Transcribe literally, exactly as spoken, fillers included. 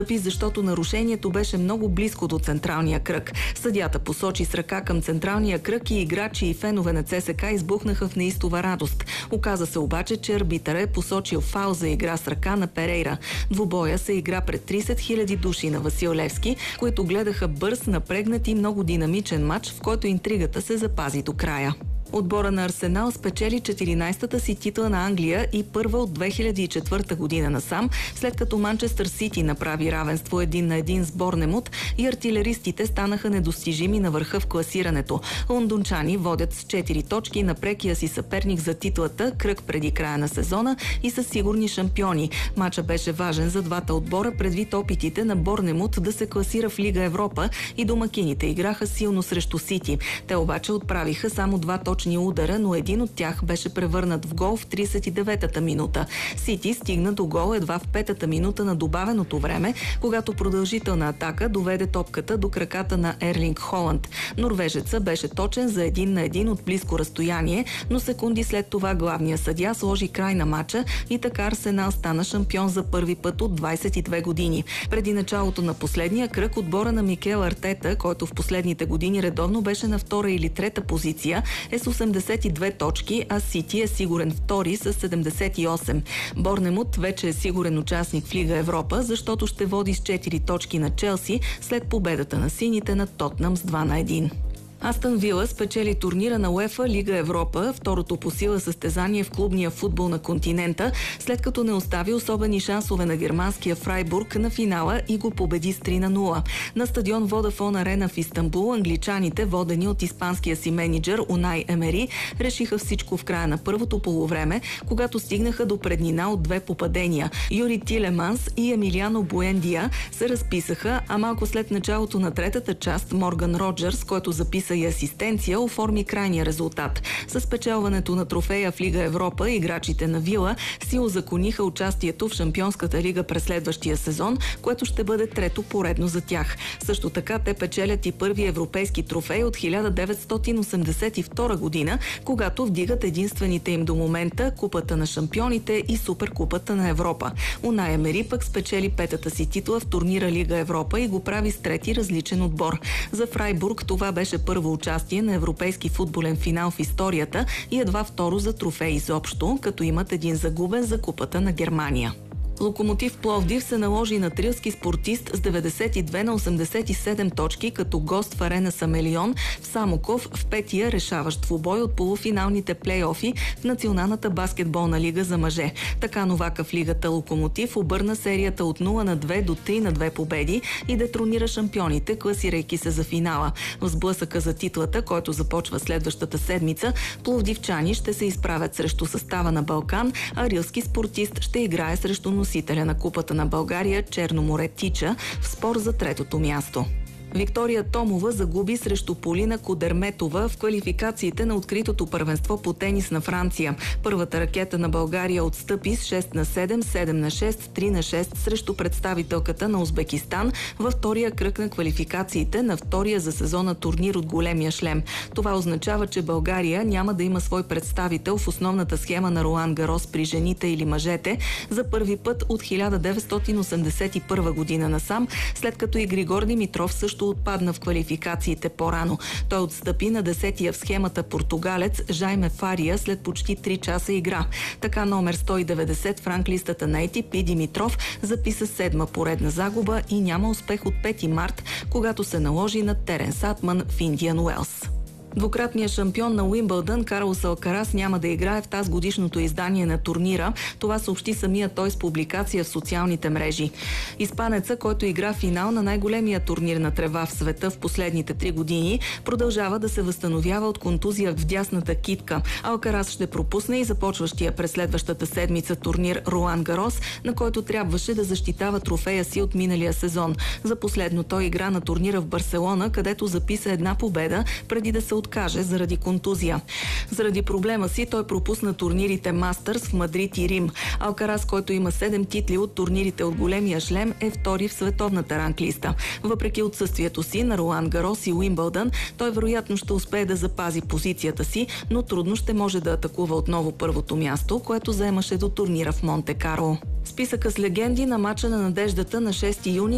защото нарушението беше много близко до централния кръг. Съдията посочи с ръка към централния кръг и играчи и фенове на ЦСКА избухнаха в неистова радост. Оказа се обаче, че арбитър е посочил фаул за игра с ръка на Перейра. Двубоя се игра пред трийсет хиляди души на Васил Левски, които гледаха бърз, напрегнат и много динамичен матч, в който интригата се запази до края. Отбора на Арсенал спечели четиринайсетата си титла на Англия и първа от две хиляди и четвърта година насам, след като Манчестър Сити направи равенство един на един с Борнемут и артилеристите станаха недостижими на върха в класирането. Лондончани водят с четири точки на прекия си съперник за титлата, кръг преди края на сезона и са сигурни шампиони. Мачът беше важен за двата отбора предвид опитите на Борнемут да се класира в Лига Европа и домакините играха силно срещу Сити. Те обаче отправиха само два точки удара, но един от тях беше превърнат в гол в трийсет и деветата минута. Сити стигна до гол едва в петата минута на добавеното време, когато продължителна атака доведе топката до краката на Ерлинг Холанд. Норвежеца беше точен за един на един от близко разстояние, но секунди след това главният съдия сложи край на матча и така Арсенал стана шампион за първи път от двайсет и две години. Преди началото на последния кръг отбора на Микел Артета, който в последните години редовно беше на втора или трета позиция, е с осемдесет и две точки, а Сити е сигурен втори с седемдесет и осем. Борнемут вече е сигурен участник в Лига Европа, защото ще води с четири точки на Челси след победата на сините над Тотнъм с два на един. Астън Вила спечели турнира на УЕФА Лига Европа, второто по сила състезание в клубния футбол на континента, след като не остави особени шансове на германския Фрайбург на финала и го победи с три на нула. На стадион Водафон Арена в Истанбул англичаните, водени от испанския си менеджер Унай Емери, решиха всичко в края на първото полувреме, когато стигнаха до преднина от две попадения. Юри Тилеманс и Емилиано Буендия се разписаха, а малко след началото на третата част Морган Роджерс, който записа и асистенция, оформи крайния резултат. С печелването на трофея в Лига Европа, играчите на Вила си узакониха участието в Шампионската лига през следващия сезон, което ще бъде трето поредно за тях. Също така те печелят и първи европейски трофей от хиляда деветстотин осемдесет и втора година, когато вдигат единствените им до момента Купата на шампионите и Суперкупата на Европа. Унай Емери пък спечели петата си титла в турнира Лига Европа и го прави с трети различен отбор. За Фрайбург това беше първо участие на европейски футболен финал в историята и едва второ за трофей изобщо, като имат един загубен за Купата на Германия. Локомотив Пловдив се наложи на трилски спортист с деветдесет и две на осемдесет и седем точки като гост в Арена Самелион в Самоков в петия решаващ двубой от полуфиналните плейофи в Националната баскетболна лига за мъже. Така новака в лигата Локомотив обърна серията от нула на две до три на две победи и детронира шампионите, класирайки се за финала. В сблъсъка за титлата, който започва следващата седмица, пловдивчани ще се изправят срещу състава на Балкан, а рилски спортист ще играе срещу носителя на Купата на България Черно море Тича в спор за третото място. Виктория Томова загуби срещу Полина Кудерметова в квалификациите на откритото първенство по тенис на Франция. Първата ракета на България отстъпи с шест на седем, седем на шест, три на шест срещу представителката на Узбекистан във втория кръг на квалификациите на втория за сезона турнир от големия шлем. Това означава, че България няма да има свой представител в основната схема на Ролан Гарос при жените или мъжете за първи път от хиляда деветстотин осемдесет и първа година насам, след като и Григор Димитров също отпадна в квалификациите по-рано. Той отстъпи на десетия в схемата португалец Жайме Фария след почти три часа игра. Така номер сто и деветдесет в ранглистата на Ей Ти Пи Димитров записа седма поредна загуба и няма успех от пети март, когато се наложи на Теренс Атман в Индиан Уелс. Двукратният шампион на Уимбълдън Карлос Алкарас няма да играе в тази годишното издание на турнира. Това съобщи самия той с публикация в социалните мрежи. Испанеца, който игра финал на най-големия турнир на трева в света в последните три години, продължава да се възстановява от контузия в дясната китка. Алкарас ще пропусне и започващия през следващата седмица турнир Ролан Гарос, на който трябваше да защитава трофея си от миналия сезон. За последно той игра на турнира в Барселона, където записа една победа преди да се откаже заради контузия. Заради проблема си той пропусна турнирите Мастърс в Мадрид и Рим. Алкарас, който има седем титли от турнирите от големия шлем, е втори в световната ранглиста. Въпреки отсъствието си на Ролан Гарос и Уимбълдън, той вероятно ще успее да запази позицията си, но трудно ще може да атакува отново първото място, което заемаше до турнира в Монте Карло. Списъка с легенди на мача на надеждата на шести юни